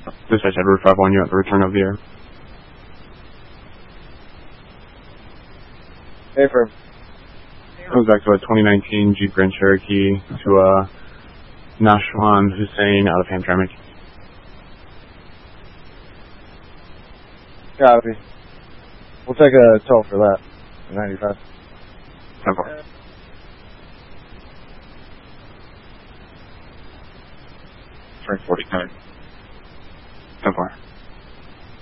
Dispatch Edward 5-1, you at the return of the air. Affirm. Comes back to a 2019 Jeep Grand Cherokee to Nashwan Hussein out of Hamtramck. Copy. We'll take a toll for that. 95. 10-4. Frank 49. 10-4.